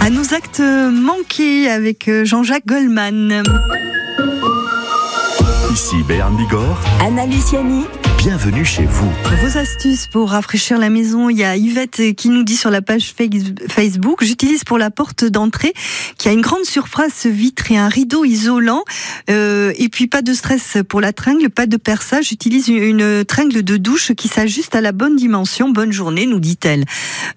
À nos actes manqués avec Jean-Jacques Goldman. Ici Béarn Bigorre, Anna Luciani. bienvenue chez vous. Vos astuces pour rafraîchir la maison, il y a Yvette qui nous dit sur la page Facebook, j'utilise pour la porte d'entrée qui a une grande surface vitrée, un rideau isolant, et puis pas de stress pour la tringle, pas de perçage, j'utilise une tringle de douche qui s'ajuste à la bonne dimension. Bonne journée, nous dit-elle.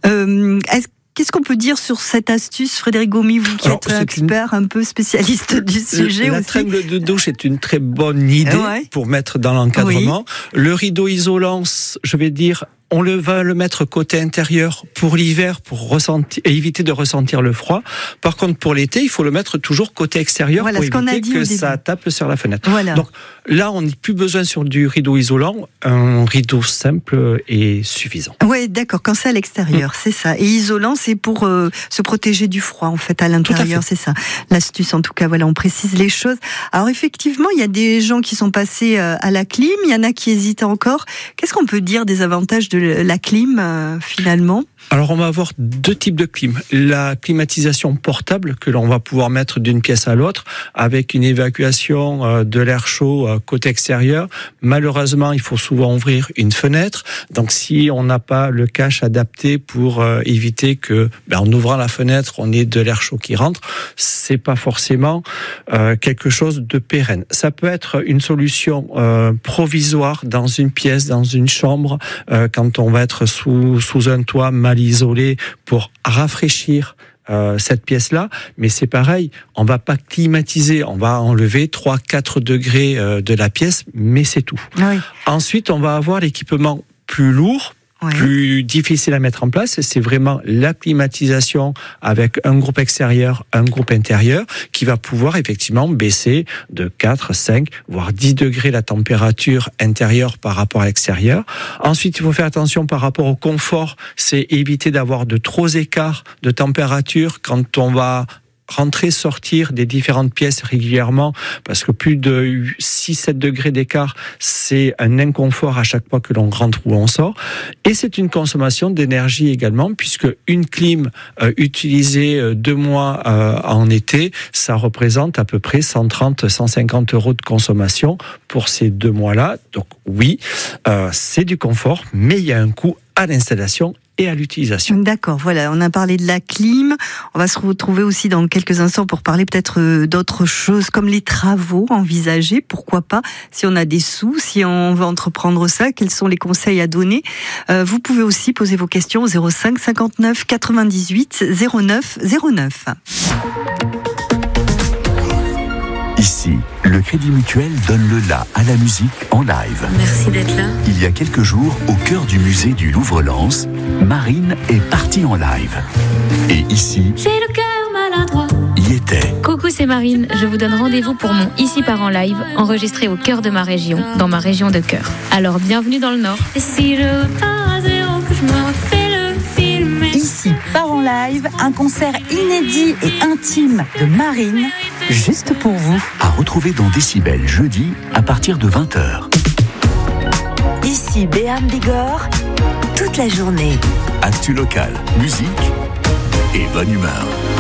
Qu'est-ce qu'on peut dire sur cette astuce, Frédéric Gomy, vous qui êtes expert, un peu spécialiste du sujet La aussi. tringle de douche est une très bonne idée pour mettre dans l'encadrement. Oui. Le rideau isolant, je vais dire, on va le mettre côté intérieur pour l'hiver, pour éviter de ressentir le froid. Par contre, pour l'été, il faut le mettre toujours côté extérieur pour éviter que ça tape sur la fenêtre. Voilà. Donc là, on n'a plus besoin sur du rideau isolant. Un rideau simple est suffisant. Oui, d'accord. Quand c'est à l'extérieur, c'est ça. Et isolant, c'est pour se protéger du froid, en fait, à l'intérieur, c'est ça. L'astuce, en tout cas, voilà, on précise les choses. Alors, effectivement, il y a des gens qui sont passés à la clim. Il y en a qui hésitent encore. Qu'est-ce qu'on peut dire des avantages de la clim, finalement? Alors, on va avoir deux types de clim. La climatisation portable que l'on va pouvoir mettre d'une pièce à l'autre avec une évacuation de l'air chaud côté extérieur. Malheureusement, il faut souvent ouvrir une fenêtre. Donc, si on n'a pas le cache adapté pour éviter que, en ouvrant la fenêtre, on ait de l'air chaud qui rentre, c'est pas forcément quelque chose de pérenne. Ça peut être une solution provisoire dans une pièce, dans une chambre, quand on va être sous un toit mal isolé pour rafraîchir cette pièce-là, mais c'est pareil, on va pas climatiser, on va enlever 3-4 degrés de la pièce, mais c'est tout. Oui. Ensuite, on va avoir l'équipement plus lourd, plus difficile à mettre en place, c'est vraiment la climatisation avec un groupe extérieur, un groupe intérieur, qui va pouvoir effectivement baisser de 4, 5, voire 10 degrés la température intérieure par rapport à l'extérieur. Ensuite, il faut faire attention par rapport au confort, c'est éviter d'avoir de trop écarts de température quand on va rentrer, sortir des différentes pièces régulièrement, parce que plus de 6-7 degrés d'écart, c'est un inconfort à chaque fois que l'on rentre ou on sort. Et c'est une consommation d'énergie également, puisque une clim utilisée 2 mois en été, ça représente à peu près 130-150 euros de consommation pour ces 2 mois-là. Donc oui, c'est du confort, mais il y a un coût à l'installation et à l'utilisation. D'accord, voilà, on a parlé de la clim, on va se retrouver aussi dans quelques instants pour parler peut-être d'autres choses comme les travaux envisagés, pourquoi pas, si on a des sous, si on veut entreprendre ça, quels sont les conseils à donner. Vous pouvez aussi poser vos questions au 05 59 98 09 09. Ici, le Crédit Mutuel donne le la à la musique en live. Merci d'être là. Il y a quelques jours, au cœur du musée du Louvre-Lens, Marine est partie en live. Et ici, j'ai le cœur maladroit. Y était. Coucou, c'est Marine. Je vous donne rendez-vous pour mon Ici part en live, enregistré au cœur de ma région, dans ma région de cœur. Alors, bienvenue dans le Nord. Et si je repars à zéro, que je me refais le film. Ici part en live, un concert inédit et intime de Marine, juste pour vous. À retrouver dans Décibel jeudi à partir de 20h. Ici Béarn Bigorre, toute la journée. Actu local, musique et bonne humeur.